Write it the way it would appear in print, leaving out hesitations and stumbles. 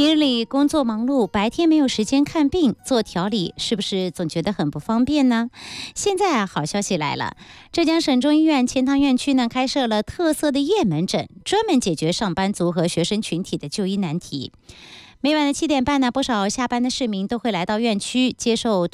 平日里工作忙碌，白天没有时间看病做调理，是不是总觉得很不方便呢？现在好消息来了，浙江省中医院钱塘院区呢开设了特色的夜门诊，专门解决上班族和学生群体的就医难题。每晚的7点半呢，不少下班的市民都会来到院区接受